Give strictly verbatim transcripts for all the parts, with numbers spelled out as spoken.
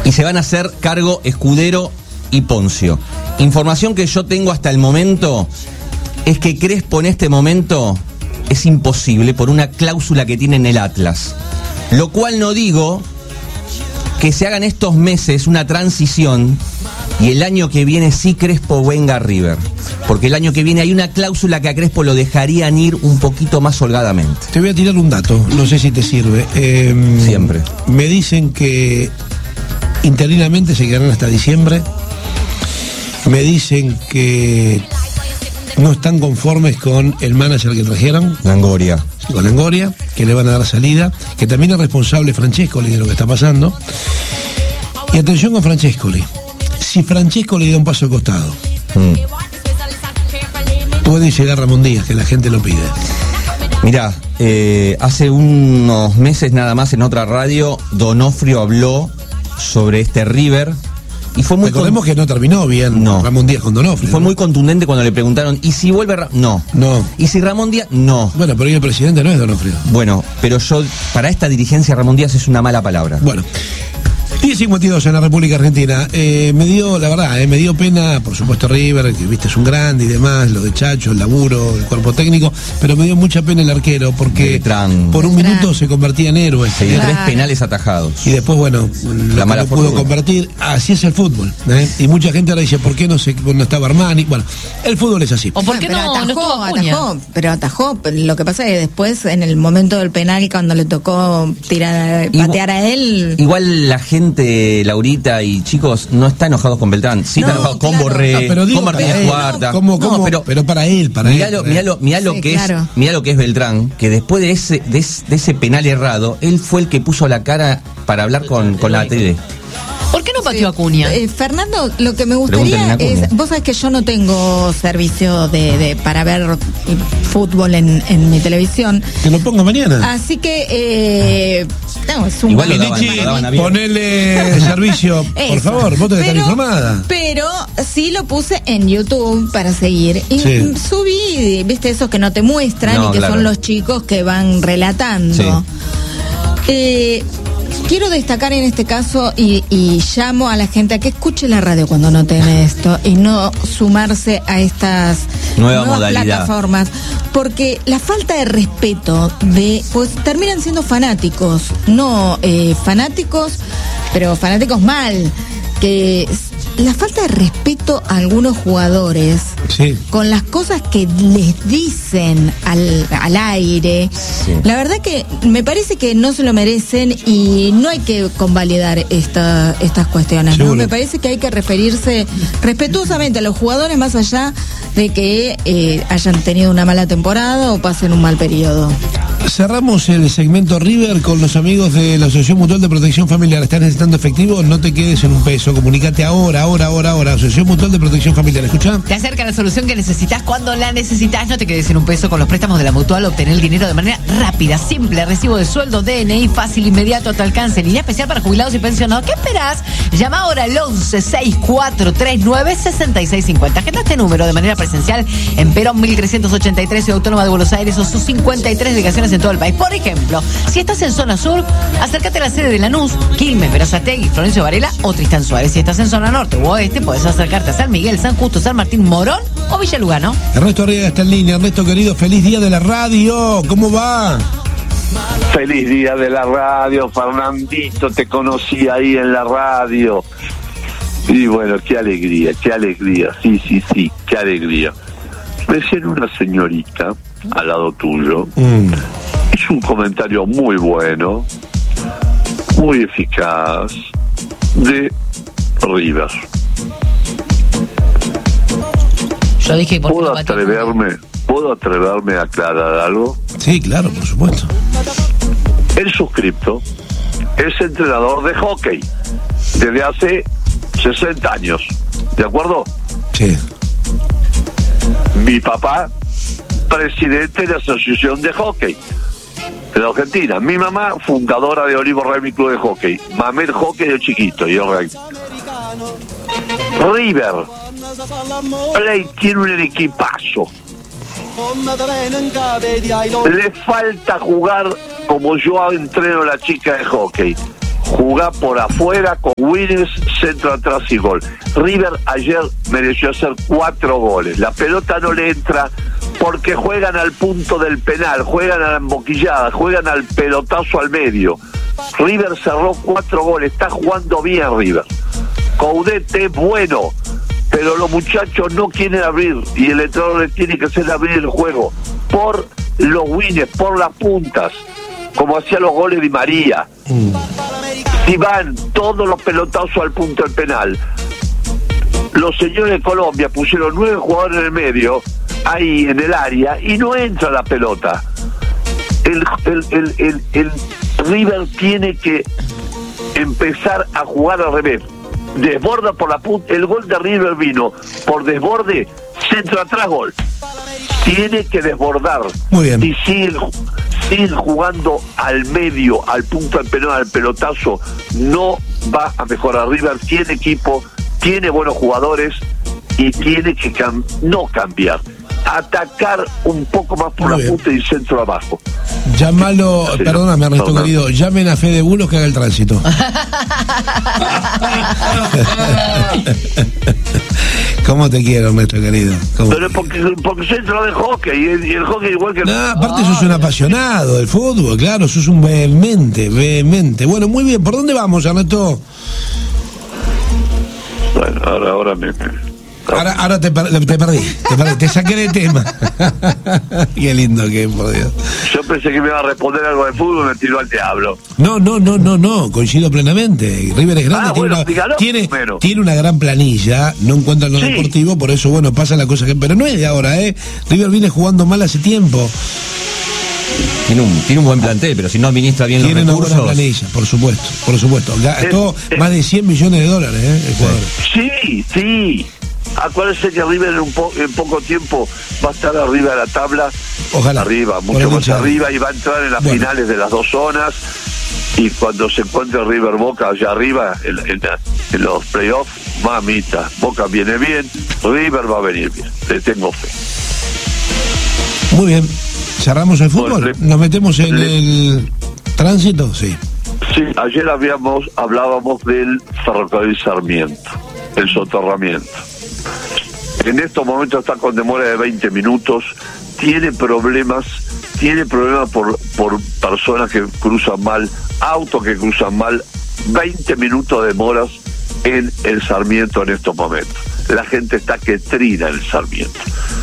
Y se van a hacer cargo Escudero y Poncio. Información que yo tengo hasta el momento es que Crespo en este momento es imposible por una cláusula que tiene en el Atlas. Lo cual no digo que se hagan estos meses una transición y el año que viene sí Crespo venga a River. Porque el año que viene hay una cláusula que a Crespo lo dejarían ir un poquito más holgadamente. Te voy a tirar un dato, no sé si te sirve. Eh, Siempre. Me dicen que interinamente se quedarán hasta diciembre. Me dicen que no están conformes con el manager que trajeron. Longoria. Con Longoria, que le van a dar salida. Que también es responsable Francescoli de lo que está pasando. Y atención con Francescoli. Si Francescoli da un paso al costado, mm. puede llegar Ramón Díaz, que la gente lo pide. Mirá, eh, hace unos meses nada más en otra radio, Donofrio habló sobre este River y fue muy... Recordemos con... que no terminó bien no. Ramón Díaz con Donofrio. Y fue ¿no? muy contundente cuando le preguntaron, ¿y si vuelve Ra-? No. No. ¿Y si Ramón Díaz? No. Bueno, pero hoy el presidente no es Donofrio. Bueno, pero yo, para esta dirigencia Ramón Díaz es una mala palabra. Bueno. diez cincuenta y dos en la República Argentina. Eh, me dio, la verdad, eh, me dio pena, por supuesto, River, que viste es un grande y demás, lo de Chacho, el laburo, el cuerpo técnico, pero me dio mucha pena el arquero, porque Beltrán. por un minuto se convertía en héroe. Se dio tres penales atajados. Y después, bueno, la mala no pudo convertir. Así es el fútbol. ¿eh? Y mucha gente ahora dice, ¿por qué no, se, no estaba Armani? Bueno, el fútbol es así. ¿O por qué pero no, atajó, no atajó, pero atajó. Lo que pasa es que después, en el momento del penal, cuando le tocó tirar, patear igual, a él... Igual la gente, Laurita y chicos, no está enojados con Beltrán, sí no, está enojado claro. con Borré, no, pero digo, con Martínez él, Cuarta. ¿Cómo, cómo? No, pero, pero para él, para mirá él. Lo, mirá lo, mirá lo sí, que claro. es, mirá lo que es Beltrán, que después de ese, de, de ese penal errado, él fue el que puso la cara para hablar con, con la T V. ¿Por qué no pateó Sí. a Acuña? Eh, Fernando, lo que me gustaría Pregúntenle a Acuña. es, vos sabés que yo no tengo servicio de, de para ver fútbol en, en mi televisión, Que lo ponga mañana. así que eh, no, es un Igual lo buen- daban, Lichi, lo daban abierto. ponele servicio, por Eso. favor, vos tenés que estar Pero- informada. Pero sí lo puse en YouTube para seguir. Y Sí. subí, viste, esos que no te muestran No, y que claro. son los chicos que van relatando. Sí. Eh, quiero destacar en este caso y, y llamo a la gente a que escuche la radio cuando no tiene esto y no sumarse a estas Nueva nuevas modalidad. plataformas, porque la falta de respeto de pues terminan siendo fanáticos, no eh, fanáticos, pero fanáticos mal, que la falta de respeto a algunos jugadores Sí. con las cosas que les dicen al, al aire, Sí. la verdad que me parece que no se lo merecen y no hay que convalidar esta, estas cuestiones, ¿no? Seguro. Me parece que hay que referirse respetuosamente a los jugadores más allá de que eh, hayan tenido una mala temporada o pasen un mal periodo. Cerramos el segmento River con los amigos de la Asociación Mutual de Protección Familiar. ¿Estás necesitando efectivo? No te quedes en un peso. Comunicate ahora, ahora, ahora, ahora. Asociación Mutual de Protección Familiar. ¿Escuchá? Te acerca la solución que necesitas cuando la necesitas. No te quedes en un peso con los préstamos de la Mutual. Obtener el dinero de manera rápida, simple. Recibo de sueldo, D N I, fácil, inmediato a tu alcance. Línea especial para jubilados y pensionados. ¿Qué esperás? Llama ahora al once sesenta y cuatro treinta y nueve sesenta y seis cincuenta. Agenda este número de manera presencial en Perón mil trescientos ochenta y tres, Ciudad Autónoma de Buenos Aires, o sus cincuenta y tres delegaciones en todo el país. Por ejemplo, si estás en zona sur, acércate a la sede de Lanús, Quilmes, Berazategui, Florencio Varela o Tristán Suárez. Si estás en zona norte u oeste, podés acercarte a San Miguel, San Justo, San Martín, Morón o Villa Lugano. Ernesto Arriaga está en línea. Ernesto, querido, feliz día de la radio. ¿Cómo va? Feliz día de la radio, Fernandito, te conocí ahí en la radio. Y bueno, qué alegría, qué alegría, sí, sí, sí, qué alegría. Recién una señorita al lado tuyo Mm. hizo un comentario muy bueno, muy eficaz, de River. Yo dije, ¿por qué ¿Puedo no pateó? atreverme, puedo atreverme a aclarar algo? Sí, claro, por supuesto. El suscripto es entrenador de hockey desde hace sesenta años, ¿de acuerdo? Sí. Mi papá, presidente de la Asociación de Hockey de la Argentina. Mi mamá, fundadora de Olivo Remy Club de Hockey. Mamé el hockey de chiquito, yo rey. River Play tiene un equipazo. Le falta jugar como yo entreno a la chica de hockey. jugá por afuera con Winners, centro atrás y gol. River ayer mereció hacer cuatro goles. La pelota no le entra porque juegan al punto del penal, juegan a la emboquillada, juegan al pelotazo al medio. River cerró cuatro goles, está jugando bien River. Coudet es bueno, pero los muchachos no quieren abrir y el entrenador les tiene que hacer abrir el juego por los Winners, por las puntas, como hacía los goles de María. Mm. Si van todos los pelotazos al punto del penal, los señores de Colombia pusieron nueve jugadores en el medio, ahí en el área, y no entra la pelota. El, el, el, el, el River tiene que empezar a jugar al revés. Desborda por la punta. El gol de River vino por desborde, centro atrás, gol. Tiene que desbordar. Muy bien. Y sigue, sigue jugando al medio, al punto del penal, al pelotazo. No va a mejorar. River tiene equipo, tiene buenos jugadores y tiene que cam- no cambiar. Atacar un poco más por Muy la bien. punta y centro abajo. Llámalo, sí, perdóname, Ernesto no, querido, llamen a Fede Bulos que haga el tránsito. ¿Cómo te quiero, Ernesto querido? ¿Cómo Pero porque, porque centro de hockey y el, y el hockey igual que... No, aparte ah, sos un apasionado del fútbol, claro, sos un vehemente, vehemente. Bueno, muy bien, ¿por dónde vamos, Ernesto? Bueno, ahora, ahora me... Ahora, ahora te, per- te perdí, te perdí, te saqué de tema. Qué lindo que es, por Dios. Yo pensé que me iba a responder algo de fútbol y me tiró al diablo. No, no, no, no, no, coincido plenamente. River es grande, ah, tiene, bueno, una, dígalo, tiene, tiene una gran planilla, no encuentra lo sí. deportivo, por eso, bueno, pasa la cosa que... Pero no es de ahora, ¿eh? River viene jugando mal hace tiempo. Tiene un, tiene un buen plantel, pero si no administra bien tiene los recursos... Tiene una buena planilla, por supuesto, por supuesto. Gastó eh, eh, más de cien millones de dólares, ¿eh? El jugador. Sí, sí. Acuérdense que River en, un po- en poco tiempo va a estar arriba de la tabla. Ojalá. Arriba, mucho más arriba, y va a entrar en las bueno. finales de las dos zonas. Y cuando se encuentre River Boca allá arriba, en, en, en los playoffs, mamita, Boca viene bien, River va a venir bien. Le tengo fe. Muy bien. ¿Cerramos el fútbol? Bueno, le, ¿Nos metemos en le, el tránsito? Sí. Sí, ayer habíamos, hablábamos del ferrocarril Sarmiento, el soterramiento. En estos momentos está con demora de veinte minutos, tiene problemas, tiene problemas por, por personas que cruzan mal, autos que cruzan mal, veinte minutos de demoras en el Sarmiento en estos momentos. La gente está que trina en el Sarmiento.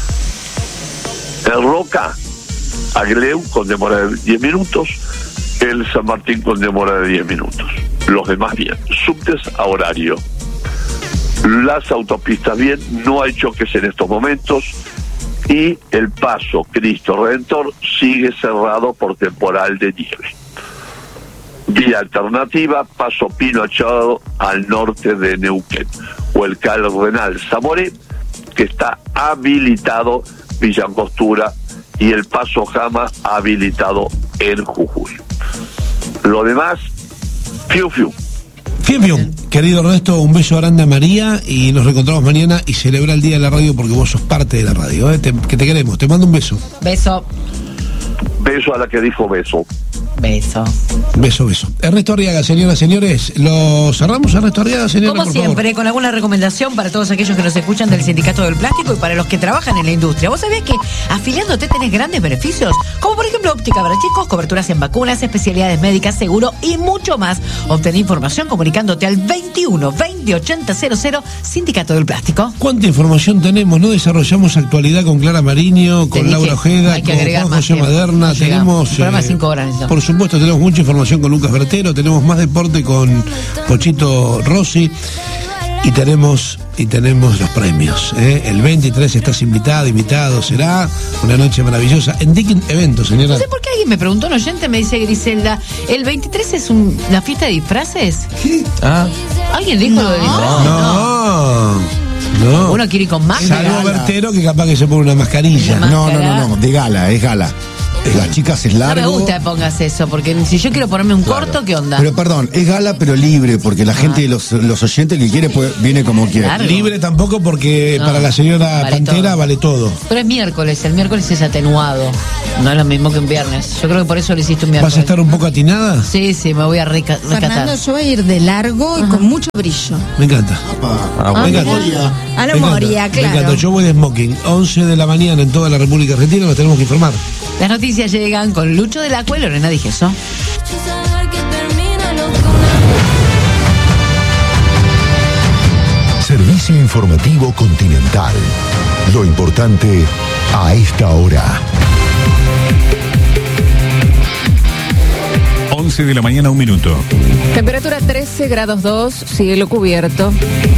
El Roca, Agleu con demora de diez minutos, el San Martín con demora de diez minutos. Los demás bien. Subtes a horario. Las autopistas bien, no hay choques en estos momentos y el paso Cristo Redentor sigue cerrado por temporal de nieve. Vía alternativa, paso Pino Achado al norte de Neuquén, o el Cardenal Zamoré, que está habilitado Villa Angostura, y el paso Jama habilitado en Jujuy. Lo demás, fiu fiu. Fiu fiu. Querido Ernesto, un beso grande a María y nos reencontramos mañana y celebra el día de la radio porque vos sos parte de la radio, ¿eh? Te, que te queremos, te mando un beso. Beso. Beso a la que dijo beso. Beso. Beso, beso. Ernesto Arriaga, señoras, señores, ¿lo cerramos, Ernesto Arriaga, señora? Como por siempre, favor? Con alguna recomendación para todos aquellos que nos escuchan del Sindicato del Plástico y para los que trabajan en la industria. ¿Vos sabés que afiliándote tenés grandes beneficios? Como por ejemplo óptica para chicos, coberturas en vacunas, especialidades médicas, seguro y mucho más. Obtén información comunicándote al veintiuno veinte ochenta cero cero Sindicato del Plástico. ¿Cuánta información tenemos? No desarrollamos actualidad con Clara Mariño, con Laura Ojeda, con Juan José Maderna. No tenemos... Eh, cinco horas, ¿no? Por supuesto, tenemos mucha información con Lucas Bertero, tenemos más deporte con Pochito Rossi y tenemos y tenemos los premios, ¿eh? El veintitrés estás invitado, invitado, será una noche maravillosa en Dickin Eventos, señora. No sé por qué alguien me preguntó, un oyente me dice, Griselda, ¿el veintitrés es un, una fiesta de disfraces? ¿Qué? Ah. ¿Alguien dijo no, lo de disfraces? No, no, no. Uno quiere ir con máscara. Salvo Bertero que capaz que se pone una mascarilla. No, no, no, no, de gala, es gala. las chicas es No largo. me gusta que pongas eso, porque si yo quiero ponerme un Claro. corto, ¿qué onda? Pero perdón, es gala pero libre, porque la gente, los, los oyentes que quiere, pues, viene como quiere. Claro. Libre tampoco porque No, para la señora vale Pantera todo. vale todo. Pero es miércoles, el miércoles es atenuado. No es lo mismo que un viernes. Yo creo que por eso lo hiciste un miércoles. ¿Vas a estar un poco atinada? Sí, sí, me voy a reca- rescatar. Fernando, yo voy a ir de largo y con mucho brillo. Me encanta. Ah, Me bueno. encanta. A la Me encanta, Moria, Me claro. encanta. Yo voy de smoking. once de la mañana en toda la República Argentina, nos tenemos que informar. Las noticias llegan con Lucho de la Cueva y Lorena Dijeso. Servicio informativo Continental. Lo importante a esta hora. once de la mañana, un minuto. Temperatura trece grados dos, cielo cubierto.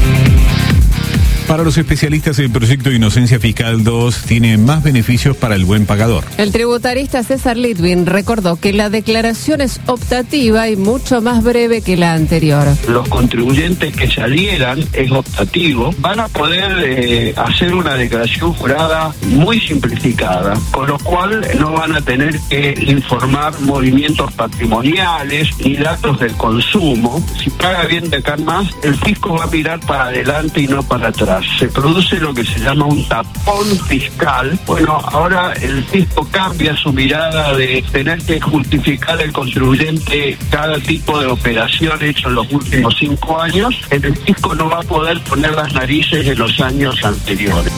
Para los especialistas, el proyecto Inocencia Fiscal dos tiene más beneficios para el buen pagador. El tributarista César Litvin recordó que la declaración es optativa y mucho más breve que la anterior. Los contribuyentes que se adhieran, es optativo, van a poder eh, hacer una declaración jurada muy simplificada, con lo cual no van a tener que informar movimientos patrimoniales ni datos del consumo. Si paga bien de acá en más, el fisco va a mirar para adelante y no para atrás. Se produce lo que se llama un tapón fiscal. Bueno, ahora el fisco cambia su mirada de tener que justificar el contribuyente cada tipo de operación hecho en los últimos cinco años. El fisco no va a poder poner las narices en los años anteriores.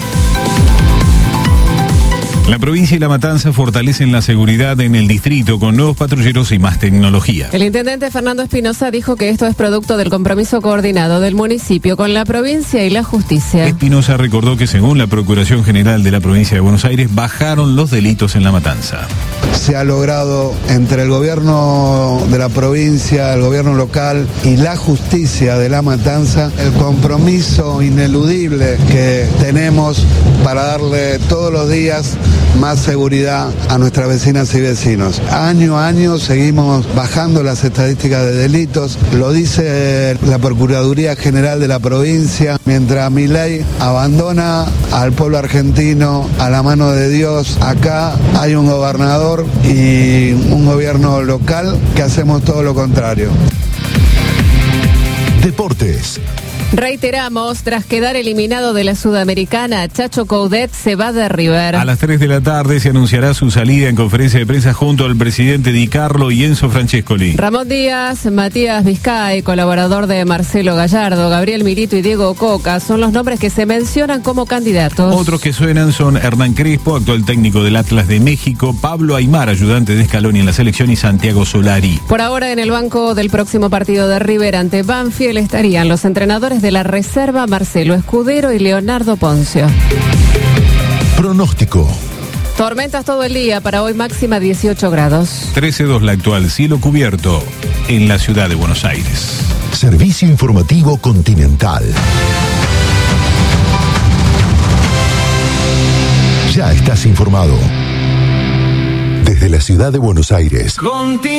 La provincia y La Matanza fortalecen la seguridad en el distrito con nuevos patrulleros y más tecnología. El intendente Fernando Espinosa dijo que esto es producto del compromiso coordinado del municipio con la provincia y la justicia. Espinosa recordó que según la Procuración General de la Provincia de Buenos Aires bajaron los delitos en La Matanza. Se ha logrado entre el gobierno de la provincia, el gobierno local y la justicia de La Matanza el compromiso ineludible que tenemos para darle todos los días más seguridad a nuestras vecinas y vecinos. Año a año seguimos bajando las estadísticas de delitos, lo dice la Procuraduría General de la provincia, mientras Milei abandona al pueblo argentino a la mano de Dios, acá hay un gobernador y un gobierno local que hacemos todo lo contrario. Deportes. Reiteramos, tras quedar eliminado de la Sudamericana, Chacho Coudet se va de River. A las tres de la tarde se anunciará su salida en conferencia de prensa junto al presidente Di Carlo y Enzo Francescoli. Ramón Díaz, Matías Vizcay, colaborador de Marcelo Gallardo, Gabriel Milito y Diego Coca son los nombres que se mencionan como candidatos. Otros que suenan son Hernán Crespo, actual técnico del Atlas de México, Pablo Aimar, ayudante de Scaloni en la selección, y Santiago Solari. Por ahora, en el banco del próximo partido de River ante Banfield estarían los entrenadores de la reserva Marcelo Escudero y Leonardo Poncio. Pronóstico. Tormentas todo el día, para hoy máxima dieciocho grados. trece dos la actual, cielo cubierto en la ciudad de Buenos Aires. Servicio informativo Continental. Ya estás informado. Desde la ciudad de Buenos Aires.